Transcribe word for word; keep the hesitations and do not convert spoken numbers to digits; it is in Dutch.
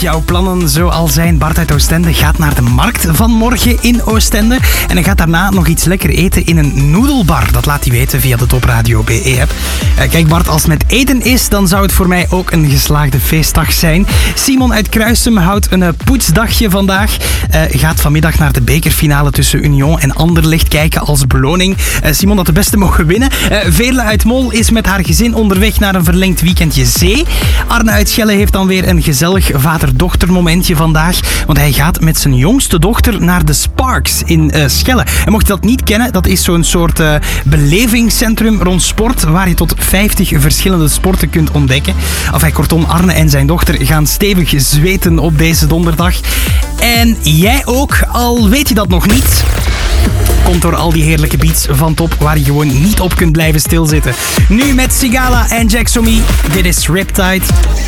jouw plannen zo al zijn. Bart uit Oostende gaat naar de markt van morgen in Oostende. En hij gaat daarna nog iets lekker eten in een noedelbar. Dat laat hij weten via de Top Radio B E-app. Uh, kijk Bart, als het met eten is, dan zou het voor mij ook een geslaagde feestdag zijn. Simon uit Kruisum houdt een uh, poetsdagje vandaag. Uh, gaat vanmiddag naar de bekerfinale tussen Union en Anderlecht kijken als beloning. Uh, Simon had de beste mogen winnen. Uh, Veerle uit Mol is met haar gezin onderweg naar een verlengd weekendje zee. Arne uit Schelle heeft dan weer een gezellig vader-dochter momentje vandaag. Want hij gaat met zijn jongste dochter naar de Sparks in uh, Schelle. En mocht je dat niet kennen, dat is zo'n soort uh, belevingscentrum rond sport waar je tot vijftig verschillende sporten kunt ontdekken. Enfin, kortom, Arne en zijn dochter gaan stevig zweten op deze donderdag. En jij ook, al weet je dat nog niet. Komt door al die heerlijke beats van Top waar je gewoon niet op kunt blijven stilzitten. Nu met Sigala en Jaxomi. Dit is Riptide.